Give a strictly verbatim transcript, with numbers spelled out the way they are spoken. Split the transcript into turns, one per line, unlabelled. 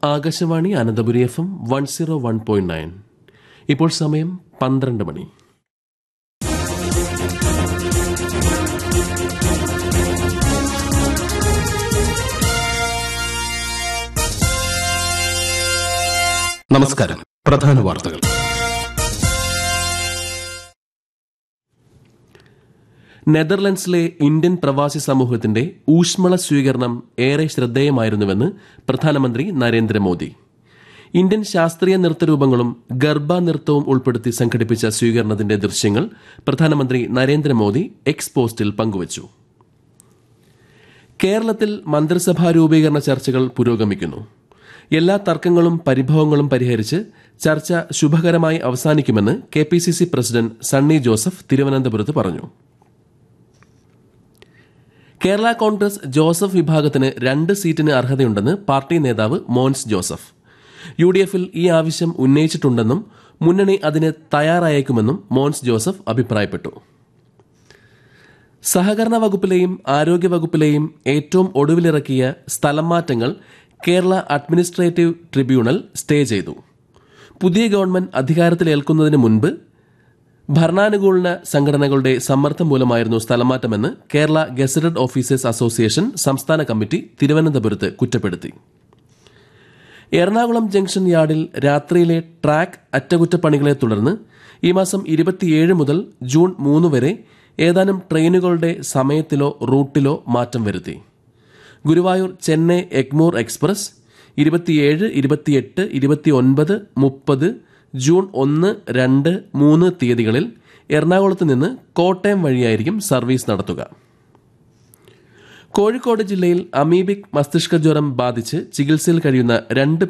Akashvani Ananthapuri F M one zero one point nine. ഇപ്പോൾ സമയം പന്ത്രണ്ട് മണി. നമസ്കാരം. പ്രധാന വാർത്തകൾ. നെതർലൻഡ്സിലെ ഇന്ത്യൻ പ്രവാസി സമൂഹത്തിന്റെ ഊഷ്മള സ്വീകരണം ഏറെ ശ്രദ്ധേയമായിരുന്നുവെന്ന് പ്രധാനമന്ത്രി നരേന്ദ്രമോദി. ഇന്ത്യൻ ശാസ്ത്രീയ നൃത്തരൂപങ്ങളും ഗർഭ നൃത്തവും ഉൾപ്പെടുത്തി സംഘടിപ്പിച്ച സ്വീകരണത്തിന്റെ ദൃശ്യങ്ങൾ പ്രധാനമന്ത്രി നരേന്ദ്രമോദി എക്സ് പോസ്റ്റിൽ പങ്കുവച്ചു. കേരളത്തിൽ മന്ത്രിസഭാ രൂപീകരണ ചർച്ചകൾ പുരോഗമിക്കുന്നു. എല്ലാ തർക്കങ്ങളും പരിഭവങ്ങളും പരിഹരിച്ച് ചർച്ച ശുഭകരമായി അവസാനിക്കുമെന്ന് K P C C president Sunny Joseph തിരുവനന്തപുരത്ത് പറഞ്ഞു. കേരള കോൺഗ്രസ് ജോസഫ് വിഭാഗത്തിന് രണ്ട് സീറ്റിന് അർഹതയുണ്ടെന്ന് പാർട്ടി നേതാവ് മോൻസ് ജോസഫ്. യു ഡി എഫിൽ ഈ ആവശ്യം ഉന്നയിച്ചിട്ടുണ്ടെന്നും മുന്നണി അതിന് തയ്യാറായേക്കുമെന്നും മോൻസ് ജോസഫ് അഭിപ്രായപ്പെട്ടു. സഹകരണ വകുപ്പിലെയും ആരോഗ്യ വകുപ്പിലെയും ഏറ്റവും ഒടുവിലിറക്കിയ സ്ഥലം മാറ്റങ്ങൾ കേരള അഡ്മിനിസ്ട്രേറ്റീവ് ട്രിബ്യൂണൽ സ്റ്റേ ചെയ്തു. പുതിയ ഗവൺമെന്റ് അധികാരത്തിലേൽക്കുന്നതിന് മുൻപ് ഭരണാനുകൂല സംഘടനകളുടെ സമ്മർദ്ദം മൂലമായിരുന്നു സ്ഥലമാറ്റമെന്ന് കേരള ഗസറ്റഡ് ഓഫീസേഴ്സ് അസോസിയേഷൻ സംസ്ഥാന കമ്മിറ്റി തിരുവനന്തപുരത്ത് കുറ്റപ്പെടുത്തി. എറണാകുളം ജംഗ്ഷൻ യാർഡിൽ രാത്രിയിലെ ട്രാക്ക് അറ്റകുറ്റപ്പണികളെ തുടർന്ന് ഈ മാസം ഇരുപത്തിയേഴ് മുതൽ ജൂൺ മൂന്ന് വരെ ഏതാനും ട്രെയിനുകളുടെ സമയത്തിലോ റൂട്ടിലോ മാറ്റം വരുത്തി. ഗുരുവായൂർ ചെന്നൈ എഗ്മോർ എക്സ്പ്രസ് ഇരുപത്തിയേഴ് ഇരുപത്തിയെട്ട് ഇരുപത്തിയൊൻപത് മുപ്പത് ജൂൺ ഒന്ന് രണ്ട് മൂന്ന് തീയതികളിൽ എറണാകുളത്ത് നിന്ന് കോട്ടയം വഴിയായിരിക്കും സർവീസ് നടത്തുക. കോഴിക്കോട് ജില്ലയിൽ അമീബിക് മസ്തിഷ്ക ജ്വരം ബാധിച്ച് ചികിത്സയിൽ കഴിയുന്ന രണ്ട്